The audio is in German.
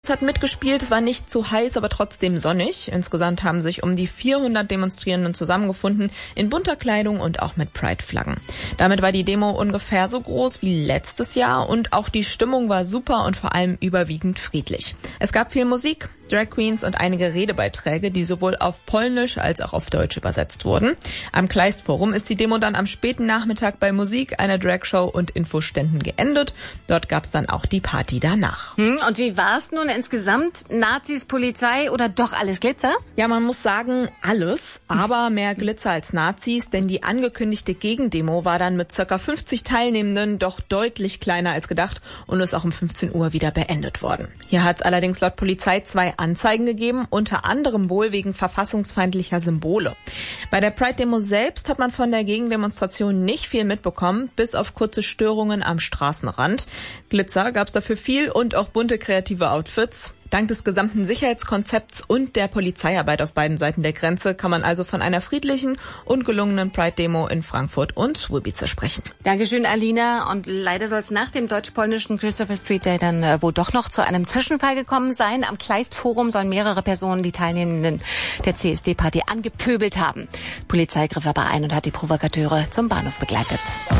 Es hat mitgespielt, es war nicht zu heiß, aber trotzdem sonnig. Insgesamt haben sich um die 400 Demonstrierenden zusammengefunden, in bunter Kleidung und auch mit Pride-Flaggen. Damit war die Demo ungefähr so groß wie letztes Jahr und auch die Stimmung war super und vor allem überwiegend friedlich. Es gab viel Musik, Drag Queens und einige Redebeiträge, die sowohl auf Polnisch als auch auf Deutsch übersetzt wurden. Am Kleistforum ist die Demo dann am späten Nachmittag bei Musik, einer Dragshow und Infoständen geendet. Dort gab es dann auch die Party danach. Und wie war's nun insgesamt? Nazis, Polizei oder doch alles Glitzer? Ja, man muss sagen, alles, aber mehr Glitzer als Nazis, denn die angekündigte Gegendemo war dann mit ca. 50 Teilnehmenden doch deutlich kleiner als gedacht und ist auch um 15 Uhr wieder beendet worden. Hier hat es allerdings laut Polizei 2 Anzeigen gegeben, unter anderem wohl wegen verfassungsfeindlicher Symbole. Bei der Pride-Demo selbst hat man von der Gegendemonstration nicht viel mitbekommen, bis auf kurze Störungen am Straßenrand. Glitzer gab es dafür viel und auch bunte kreative Outfits. Dank des gesamten Sicherheitskonzepts und der Polizeiarbeit auf beiden Seiten der Grenze kann man also von einer friedlichen und gelungenen Pride-Demo in Frankfurt und Słubice sprechen. Dankeschön, Alina. Und leider soll es nach dem deutsch-polnischen Christopher Street Day dann wohl doch noch zu einem Zwischenfall gekommen sein. Am Kleistforum sollen mehrere Personen die Teilnehmenden der CSD-Party angepöbelt haben. Polizei griff aber ein und hat die Provokateure zum Bahnhof begleitet.